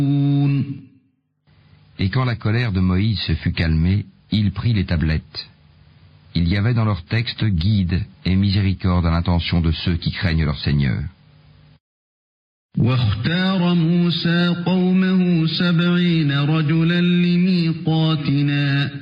Et quand la colère de Moïse se fut calmée, il prit les tablettes. Il y avait dans leur texte guide et miséricorde à l'intention de ceux qui craignent leur Seigneur. واختار موسى قومه 70 رجلا لميقاتنا